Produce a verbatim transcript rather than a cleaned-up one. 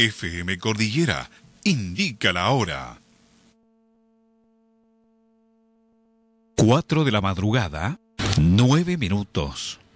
F M Cordillera indica la hora. Cuatro de la madrugada, nueve minutos.